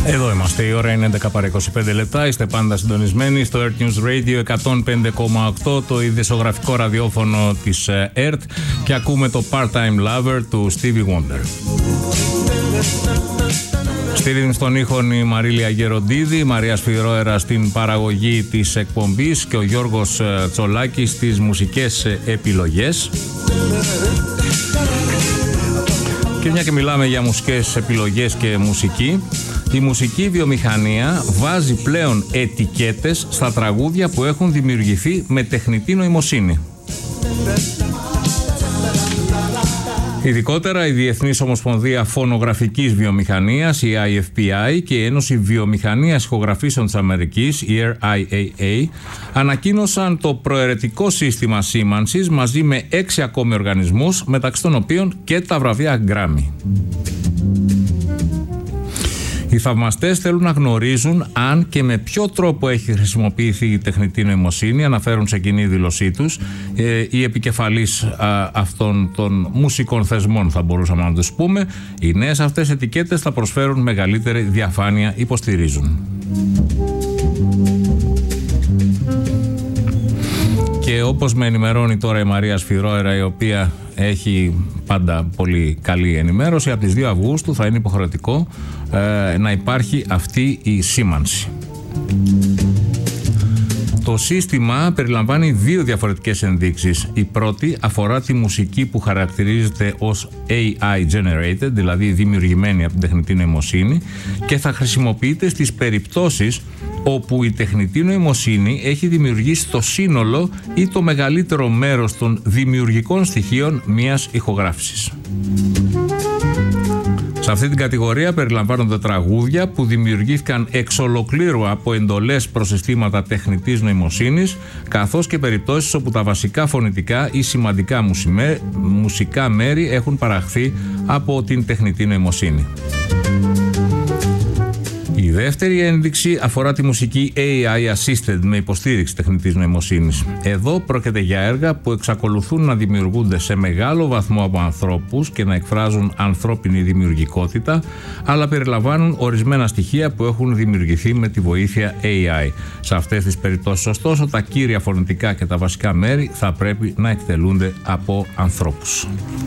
Εδώ είμαστε, η ώρα είναι 11 παρά 25 λεπτά, είστε πάντα συντονισμένοι στο Earth News Radio 105,8, το ειδησογραφικό ραδιόφωνο της Earth, και ακούμε το Part-Time Lover του Stevie Wonder. Στηρίζουν στον ήχον η Μαρίλια Γεροντίδη, η Μαρία Σφυρόερα στην παραγωγή της εκπομπής και ο Γιώργος Τσολάκης στις μουσικές επιλογές. Και μια και μιλάμε για μουσικές επιλογές και μουσική, η μουσική βιομηχανία βάζει πλέον ετικέτες στα τραγούδια που έχουν δημιουργηθεί με τεχνητή νοημοσύνη. Ειδικότερα η Διεθνής Ομοσπονδία Φωνογραφικής Βιομηχανίας, η IFPI, και η Ένωση Βιομηχανίας Ηχογραφήσεων της Αμερικής, η RIAA, ανακοίνωσαν το προαιρετικό σύστημα σήμανσης μαζί με 6 ακόμη οργανισμούς, μεταξύ των οποίων και τα βραβεία Grammy. Οι θαυμαστές θέλουν να γνωρίζουν αν και με ποιο τρόπο έχει χρησιμοποιηθεί η τεχνητή νοημοσύνη, αναφέρουν σε κοινή δήλωσή τους οι επικεφαλείς αυτών των μουσικών θεσμών, θα μπορούσαμε να τους πούμε. Οι νέες αυτές ετικέτες θα προσφέρουν μεγαλύτερη διαφάνεια, υποστηρίζουν. Και όπως με ενημερώνει τώρα η Μαρία Σφυρόερα, η οποία έχει πάντα πολύ καλή ενημέρωση, από τις 2 Αυγούστου θα είναι υποχρεωτικό να υπάρχει αυτή η σήμανση. Το σύστημα περιλαμβάνει 2 διαφορετικές ενδείξεις. Η πρώτη αφορά τη μουσική που χαρακτηρίζεται ως AI generated, δηλαδή δημιουργημένη από την τεχνητή νοημοσύνη, και θα χρησιμοποιείται στις περιπτώσεις όπου η τεχνητή νοημοσύνη έχει δημιουργήσει το σύνολο ή το μεγαλύτερο μέρος των δημιουργικών στοιχείων μιας ηχογράφησης. Σε αυτή την κατηγορία περιλαμβάνονται τραγούδια που δημιουργήθηκαν εξ ολοκλήρου από εντολές προς συστήματα τεχνητής νοημοσύνης, καθώς και περιπτώσεις όπου τα βασικά φωνητικά ή σημαντικά μουσικά μέρη έχουν παραχθεί από την τεχνητή νοημοσύνη. Η δεύτερη ένδειξη αφορά τη μουσική AI assisted με υποστήριξη τεχνητής νοημοσύνης. Εδώ πρόκειται για έργα που εξακολουθούν να δημιουργούνται σε μεγάλο βαθμό από ανθρώπους και να εκφράζουν ανθρώπινη δημιουργικότητα, αλλά περιλαμβάνουν ορισμένα στοιχεία που έχουν δημιουργηθεί με τη βοήθεια AI. Σε αυτές τις περιπτώσεις, ωστόσο, τα κύρια φωνητικά και τα βασικά μέρη θα πρέπει να εκτελούνται από ανθρώπους.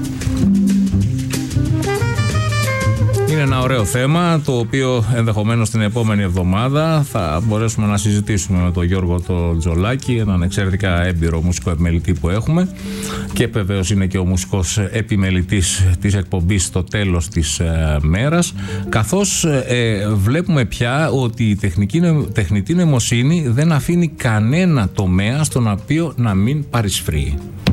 Είναι ένα ωραίο θέμα, το οποίο ενδεχομένως την επόμενη εβδομάδα θα μπορέσουμε να συζητήσουμε με τον Γιώργο τον Τζολάκη, έναν εξαιρετικά έμπειρο μουσικό επιμελητή που έχουμε, και βεβαίως είναι και ο μουσικός επιμελητής της εκπομπής στο τέλος της μέρας, καθώς βλέπουμε πια ότι η τεχνητή νοημοσύνη δεν αφήνει κανένα τομέα στον οποίο να μην παρισφρεί.